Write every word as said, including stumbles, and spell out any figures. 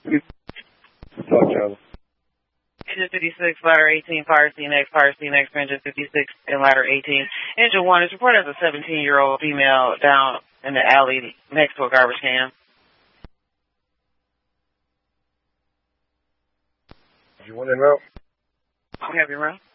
Talk, Charlie. Engine fifty-six, ladder eighteen, fire scene X, fire scene X, engine fifty-six, and ladder eighteen. Engine one is reported as a seventeen-year-old female down in the alley next to a garbage can. You want in route? We have your route.